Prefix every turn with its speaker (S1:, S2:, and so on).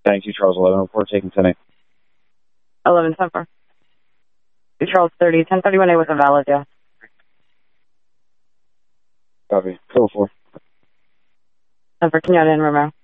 S1: Thank you, Charles 11 report taking 10-8.
S2: 11-10-4. Charles 30, 1031A with a valid, yeah.
S1: Copy. 404.
S2: 10-4, Kenyatta and Romero.